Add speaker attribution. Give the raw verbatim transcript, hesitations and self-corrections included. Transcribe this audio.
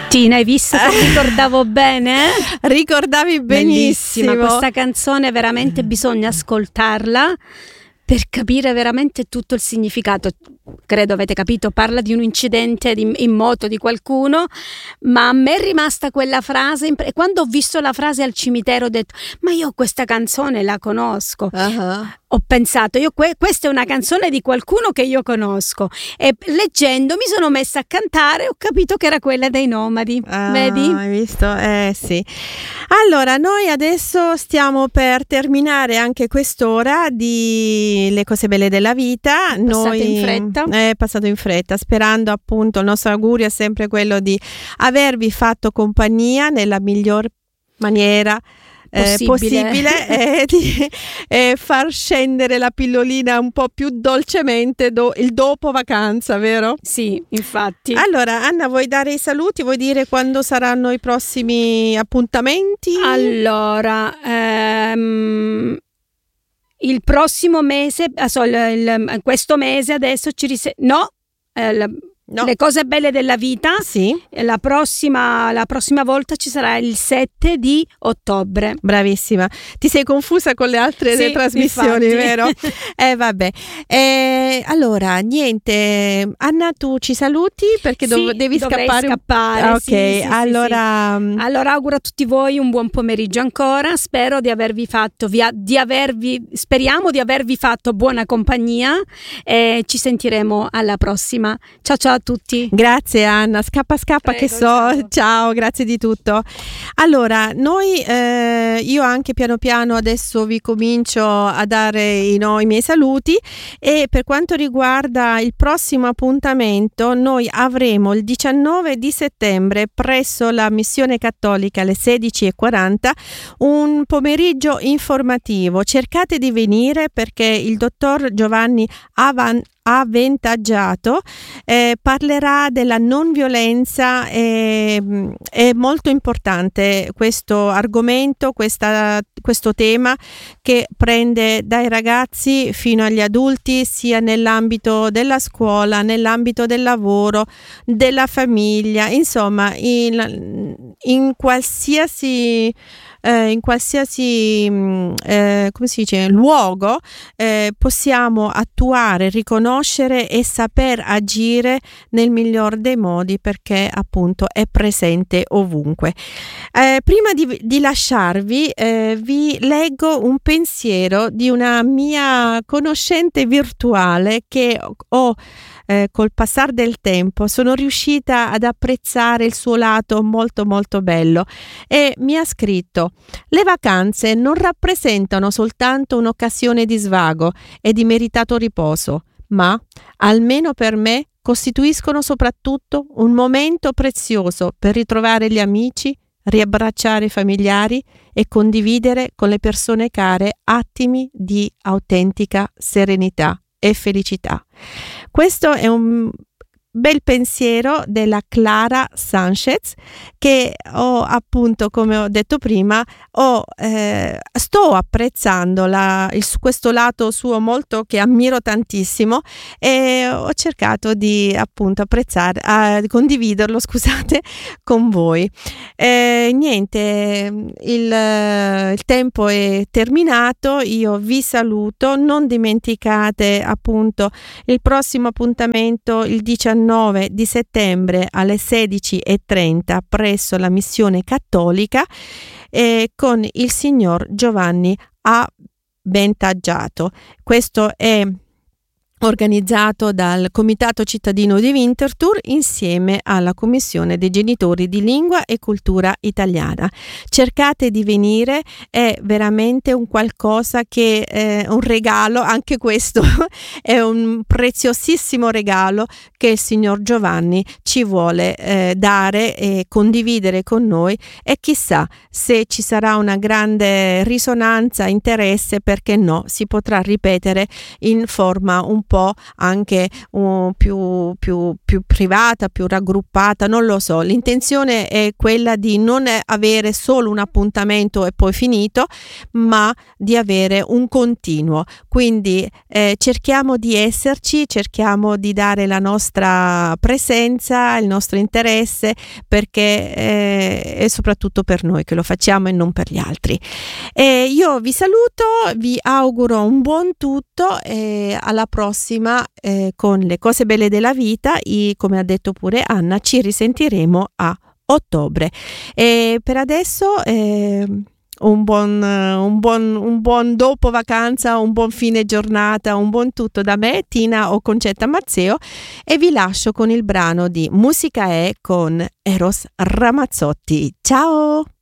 Speaker 1: Tina, hai visto che ricordavo bene?
Speaker 2: Ricordavi benissimo.
Speaker 1: Bellissima, questa canzone veramente bisogna ascoltarla per capire veramente tutto il significato. Credo avete capito, parla di un incidente di, in moto di qualcuno, ma a me è rimasta quella frase, e quando ho visto la frase al cimitero ho detto, ma io questa canzone la conosco.
Speaker 2: Uh-huh.
Speaker 1: Ho pensato, io que- questa è una canzone di qualcuno che io conosco, e leggendo mi sono messa a cantare e ho capito che era quella dei Nomadi.
Speaker 2: Ah,
Speaker 1: vedi?
Speaker 2: Hai visto? Eh sì. Allora, noi adesso stiamo per terminare anche quest'ora di Le cose belle della vita.
Speaker 1: È passato
Speaker 2: Noi,
Speaker 1: in fretta.
Speaker 2: È passato in fretta, sperando appunto, il nostro augurio è sempre quello di avervi fatto compagnia nella miglior maniera Eh,
Speaker 1: Possibile,
Speaker 2: possibile e di eh, far scendere la pillolina un po' più dolcemente do- il dopo vacanza, vero?
Speaker 1: Sì, infatti.
Speaker 2: Allora, Anna, vuoi dare i saluti? Vuoi dire quando saranno i prossimi appuntamenti?
Speaker 1: Allora, ehm, il prossimo mese, ah, so, il, il- questo mese adesso ci rise- no, eh, la-
Speaker 2: No.
Speaker 1: Le cose belle della vita.
Speaker 2: Sì.
Speaker 1: La prossima, la prossima volta ci sarà il sette di ottobre.
Speaker 2: Bravissima. Ti sei confusa con le altre
Speaker 1: Sì,
Speaker 2: trasmissioni,
Speaker 1: infatti.
Speaker 2: vero? Eh vabbè. Eh, allora, niente. Anna, tu ci saluti perché
Speaker 1: Sì,
Speaker 2: dov- devi
Speaker 1: dovrei
Speaker 2: scappare.
Speaker 1: scappare,
Speaker 2: Ah, ok,
Speaker 1: sì, sì, sì,
Speaker 2: allora mm,
Speaker 1: Allora auguro a tutti voi un buon pomeriggio ancora. Spero di avervi fatto, via, di avervi, speriamo di avervi fatto buona compagnia e ci sentiremo alla prossima. Ciao ciao a tutti.
Speaker 2: grazie Anna, scappa scappa.
Speaker 1: Prego,
Speaker 2: che so,
Speaker 1: ciao.
Speaker 2: ciao, grazie di tutto. Allora, noi eh, io anche piano piano adesso vi comincio a dare i, no, i miei saluti, e per quanto riguarda il prossimo appuntamento, noi avremo il diciannove di settembre presso la Missione Cattolica alle sedici e quaranta un pomeriggio informativo. Cercate di venire perché il dottor Giovanni Avan Avvantaggiato eh, parlerà della non violenza. E, è molto importante questo argomento, questa, questo tema che prende dai ragazzi fino agli adulti, sia nell'ambito della scuola, nell'ambito del lavoro, della famiglia, insomma in, in qualsiasi Eh, in qualsiasi mh, eh, come si dice, luogo eh, possiamo attuare, riconoscere e saper agire nel miglior dei modi, perché appunto è presente ovunque. Eh, prima di, di lasciarvi eh, vi leggo un pensiero di una mia conoscente virtuale che ho Eh, col passare del tempo sono riuscita ad apprezzare il suo lato molto molto bello, e mi ha scritto: le vacanze non rappresentano soltanto un'occasione di svago e di meritato riposo, ma, almeno per me, costituiscono soprattutto un momento prezioso per ritrovare gli amici, riabbracciare i familiari e condividere con le persone care attimi di autentica serenità e felicità. Questo è un bel pensiero della Clara Sanchez, che ho appunto, come ho detto prima, ho, eh, sto apprezzando la, il, questo lato suo molto, che ammiro tantissimo, e ho cercato di appunto apprezzare, eh, condividerlo, scusate, con voi. Eh, niente, il, il tempo è terminato, io vi saluto, non dimenticate appunto il prossimo appuntamento il diciannove di settembre alle sedici e trenta presso la Missione Cattolica eh, con il signor Giovanni Avvantaggiato. Questo è organizzato dal Comitato Cittadino di Winterthur insieme alla Commissione dei Genitori di Lingua e Cultura Italiana. Cercate di venire, è veramente un qualcosa che è un regalo, anche questo è un preziosissimo regalo che il signor Giovanni ci vuole eh, dare e condividere con noi, e chissà se ci sarà una grande risonanza, interesse, perché no, si potrà ripetere in forma un po' anche uh, più, più, più privata, più raggruppata, non lo so. L'intenzione è quella di non avere solo un appuntamento e poi finito, ma di avere un continuo. Quindi eh, cerchiamo di esserci, cerchiamo di dare la nostra presenza, il nostro interesse, perché eh, è soprattutto per noi che lo facciamo e non per gli altri. E io vi saluto, vi auguro un buon tutto e alla prossima eh, con le cose belle della vita. E, come ha detto pure Anna, ci risentiremo a ottobre. E per adesso eh, un buon, un buon, un buon dopo vacanza, un buon fine giornata, un buon tutto da me, Tina o Concetta Mazzeo, e vi lascio con il brano di Musica è con Eros Ramazzotti. Ciao!